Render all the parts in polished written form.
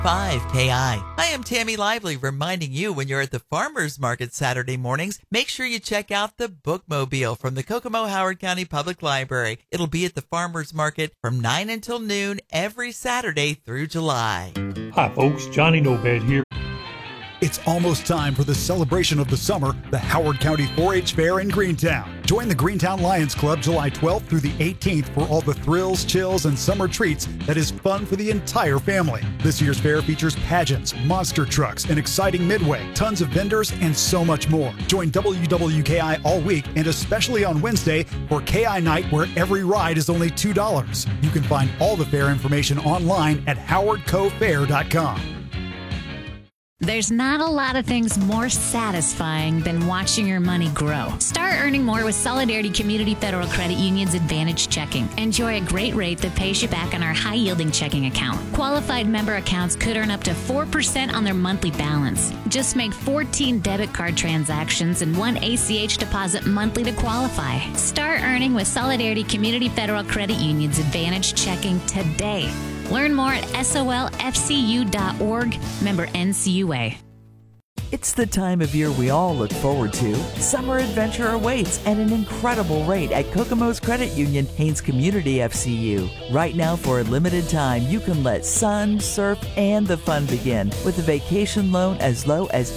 KI. I am Tammy Lively, reminding you when you're at the Farmers Market Saturday mornings, make sure you check out the Bookmobile from the Kokomo Howard County Public Library. It'll be at the Farmers Market from 9 until noon every Saturday through July. Hi folks, Johnny No Bad here. It's almost time for the celebration of the summer, the Howard County 4-H Fair in Greentown. Join the Greentown Lions Club July 12th through the 18th for all the thrills, chills, and summer treats that is fun for the entire family. This year's fair features pageants, monster trucks, an exciting midway, tons of vendors, and so much more. Join WWKI all week and especially on Wednesday for KI Night, where every ride is only $2. You can find all the fair information online at howardcofair.com. There's not a lot of things more satisfying than watching your money grow. Start earning more with Solidarity Community Federal Credit Union's Advantage Checking. Enjoy a great rate that pays you back on our high-yielding checking account. Qualified member accounts could earn up to 4% on their monthly balance. Just make 14 debit card transactions and 1 ACH deposit monthly to qualify. Start earning with Solidarity Community Federal Credit Union's Advantage Checking today. Learn more at solfcu.org, member NCUA. It's the time of year we all look forward to. Summer adventure awaits at an incredible rate at Kokomo's Credit Union, Haines Community FCU. Right now, for a limited time, you can let sun, surf, and the fun begin with a vacation loan as low as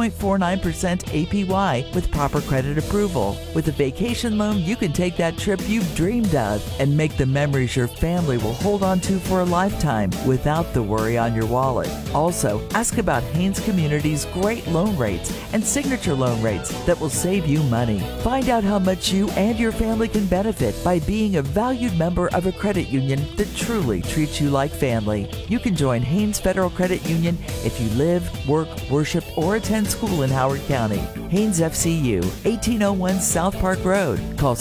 8.49% APY with proper credit approval. With a vacation loan, you can take that trip you've dreamed of and make the memories your family will hold on to for a lifetime without the worry on your wallet. Also, ask about Haines Community's great loan rates and signature loan rates that will save you money. Find out how much you and your family can benefit by being a valued member of a credit union that truly treats you like family. You can join Haines Federal Credit Union if you live, work, worship, or attend school in Howard County. Haines FCU, 1801 South Park Road. Call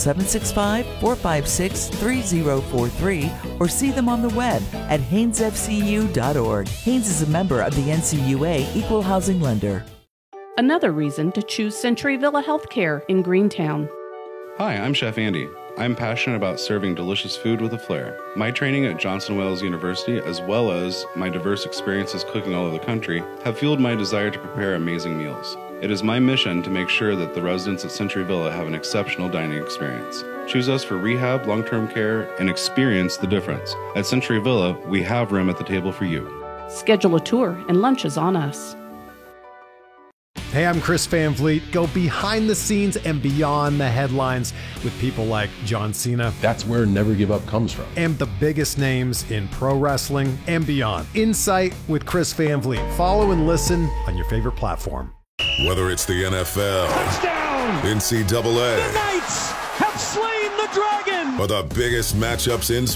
765-456-3043 or see them on the web at hainesfcu.org. Haines is a member of the NCUA Equal Housing Lender. Another reason to choose Century Villa Healthcare in Greentown. Hi, I'm Chef Andy. I'm passionate about serving delicious food with a flair. My training at Johnson Wales University, as well as my diverse experiences cooking all over the country, have fueled my desire to prepare amazing meals. It is my mission to make sure that the residents at Century Villa have an exceptional dining experience. Choose us for rehab, long-term care, and experience the difference. At Century Villa, we have room at the table for you. Schedule a tour and lunch is on us. Hey, I'm Chris Van Vliet. Go behind the scenes and beyond the headlines with people like John Cena. That's where Never Give Up comes from. And the biggest names in pro wrestling and beyond. Insight with Chris Van Vliet. Follow and listen on your favorite platform. Whether it's the NFL, touchdown, NCAA, the Knights have slain the dragon, or the biggest matchups in